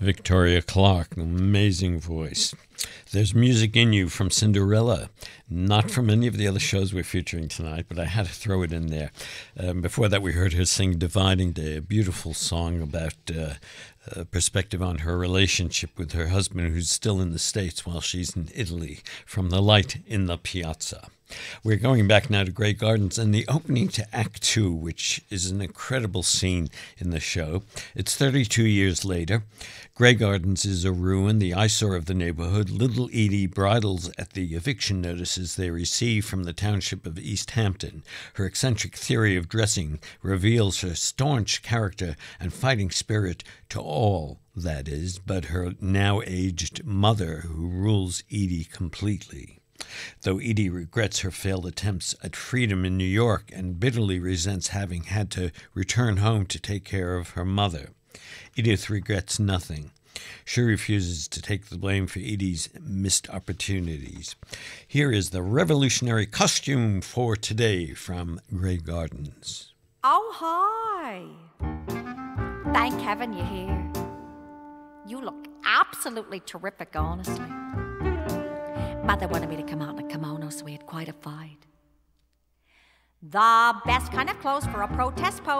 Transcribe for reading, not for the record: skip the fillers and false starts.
Victoria Clark, an amazing voice. There's Music in You from Cinderella, not from any of the other shows we're featuring tonight, but I had to throw it in there. Before that, we heard her sing Dividing Day, a beautiful song about perspective on her relationship with her husband, who's still in the States while she's in Italy, from The Light in the Piazza. We're going back now to Grey Gardens and the opening to Act Two, which is an incredible scene in the show. It's 32 years later. Grey Gardens is a ruin, the eyesore of the neighborhood. Little Edie bridles at the eviction notices they receive from the township of East Hampton. Her eccentric theory of dressing reveals her staunch character and fighting spirit to all, that is, but her now-aged mother, who rules Edie completely. Though Edie regrets her failed attempts at freedom in New York and bitterly resents having had to return home to take care of her mother, Edith regrets nothing. She refuses to take the blame for Edie's missed opportunities. Here is the revolutionary costume for today from Grey Gardens. Oh, hi. Thank heaven you're here. You look absolutely terrific, honestly. Mother wanted me to come out in a kimono, so we had quite a fight. The best kind of clothes for a protest pose.